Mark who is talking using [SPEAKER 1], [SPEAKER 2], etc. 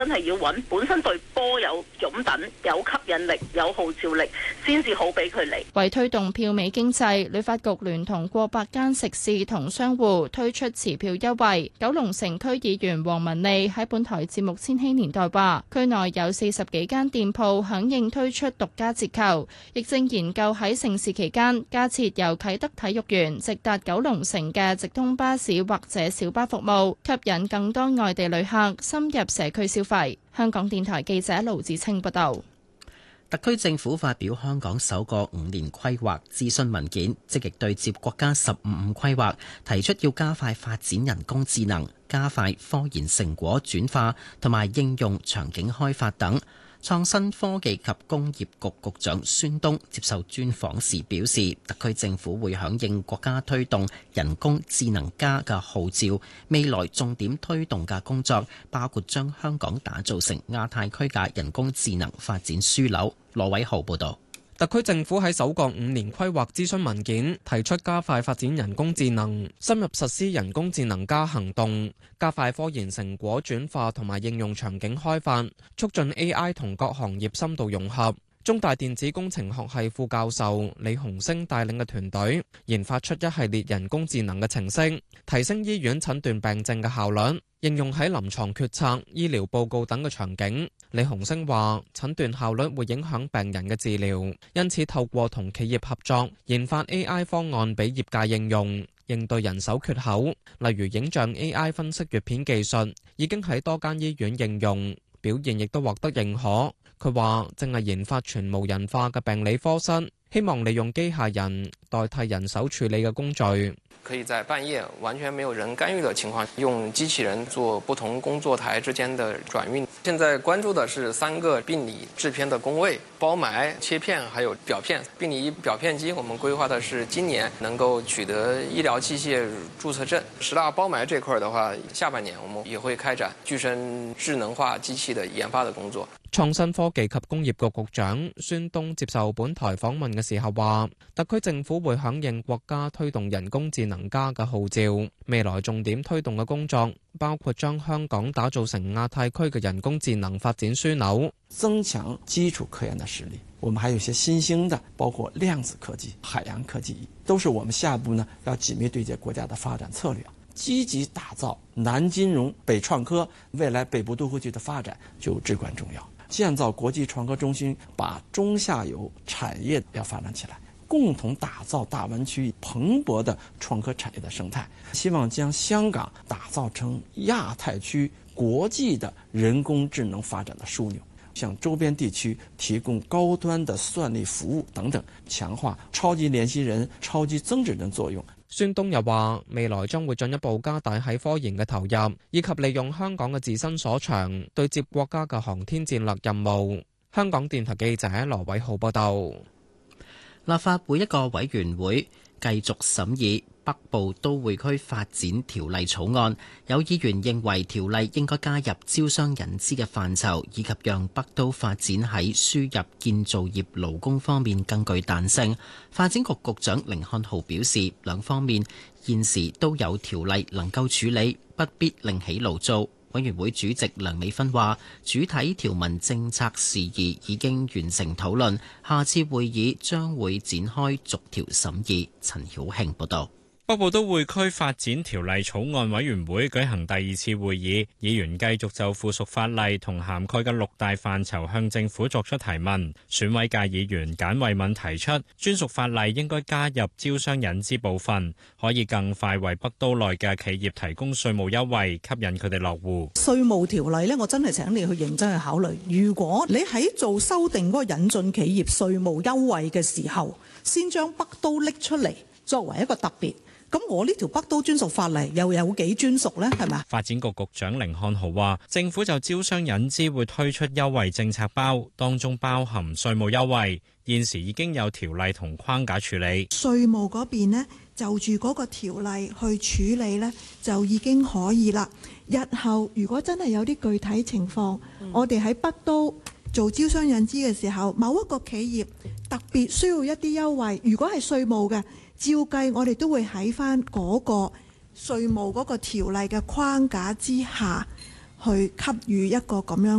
[SPEAKER 1] 真係要揾本身對波有擁躉、有吸引力、有號召力，先至好俾佢嚟。
[SPEAKER 2] 為推動票美經濟，旅發局聯同過百間食肆同商戶推出持票優惠。九龍城區議員黃文利喺本台節目《千禧年代》話，區內有40幾間店鋪響應推出獨家折扣，亦正研究喺盛事期間加設由啟德體育園直達九龍城嘅直通巴士或者小巴服務，吸引更多外地旅客深入社區消費。香港電台記者盧子清報道。
[SPEAKER 3] 特區政府發表香港首個5年規劃諮詢文件，積極對接國家15規劃，提出要加快發展人工智能，加快科研成果轉化同埋應用場景開發等。創新科技及工業局局長孫東接受專訪時表示，特區政府會響應國家推動人工智能加嘅號召，未來重點推動嘅工作包括將香港打造成亞太區嘅人工智能發展樞紐。羅偉豪報導。
[SPEAKER 4] 特區政府喺首個5年規劃諮詢文件提出加快發展人工智能，深入實施人工智能加行動，加快科研成果轉化同埋應用場景開發，促進 AI 同各行業深度融合。中大電子工程學系副教授李洪升帶領嘅團隊研發出一系列人工智能嘅程式，提升醫院診斷病症嘅效率，應用喺臨床決策、醫療報告等嘅場景。李洪升話，診斷效率會影響病人嘅治療，因此透過同企業合作，研發 AI 方案俾業界應用，應對人手缺口。例如影像 AI 分析閱片技術，已經喺多間醫院應用，表現亦都獲得認可。佢話正係研發全無人化嘅病理科室，希望利用機械人代替人手處理嘅工序。
[SPEAKER 5] 可以在半夜完全沒有人干預的情況，用機器人做不同工作台之間的轉運。現在關注的是3個病理製片的工位，包埋、切片還有表片。病理表片機我們規劃的是今年能夠取得醫療器械註冊證。10大包埋這塊的話，下半年我們也會開展具身智能化機器的研發的工作。
[SPEAKER 4] 創新科技及工業局局長孫東接受本台訪問嘅時候話，特區政府會響應國家推動人工智能加嘅號召，未來重點推動嘅工作包括將香港打造成亞太區嘅人工智能發展樞紐，
[SPEAKER 6] 增強基礎科研的實力。我們還有一些新興的，包括量子科技、海洋科技，都是我們下一步呢要緊密對接國家的發展策略，積極打造南金融、北創科，未來北部都會區的發展就至關重要。建造國際創科中心，把中下游產業要發展起來，共同打造大灣區蓬勃的創科產業的生態。希望將香港打造成亞太區國際的人工智能發展的樞紐，向周邊地區提供高端的算力服務等等，強化超級聯繫人、超級增值人作用。
[SPEAKER 4] 孫東又話，未來將會進一步加大喺科研嘅投入，以及利用香港嘅自身所長，對接國家嘅航天戰略任務。香港電台記者羅偉浩報道。
[SPEAKER 3] 立法會一個委員會繼續審議北部都會區發展條例草案，有議員認為條例應該加入招商引資嘅範疇，以及讓北都發展喺輸入建造業勞工方面更具彈性。發展局局長甯漢豪表示，兩方面現時都有條例能夠處理，不必另起爐灶。委員會主席梁美芬話，主體條文政策事宜已經完成討論，下次會議將會展開逐條審議。陳曉慶報道。
[SPEAKER 7] 北部都會區發展條例草案委員會舉行第2次會議，議員繼續就附屬法例同涵蓋嘅6大範疇向政府作出提問。選委界議員簡慧敏提出，專屬法例應該加入招商引資部分，可以更快為北都內嘅企業提供稅務優惠，吸引佢哋落戶。
[SPEAKER 8] 稅務條例呢，我真係請你去認真去考慮。如果你喺做修訂嗰個引進企業稅務優惠嘅時候，先將北都拎出嚟作為一個特別。咁我呢條北都專屬法例又有幾專屬呢？係咪？發
[SPEAKER 7] 展局局長甯漢豪話，政府就招商引資會推出優惠政策包，當中包含稅務優惠，現時已經有條例同框架處理。
[SPEAKER 9] 稅務嗰邊呢，就住嗰個條例去處理呢，就已經可以啦。日後如果真係有啲具體情況，我哋喺北都做招商引資嘅時候，某一個企業特別需要一啲優惠，如果係稅務嘅，照計我哋都會喺翻嗰個稅務嗰個條例嘅框架之下去給予一個咁樣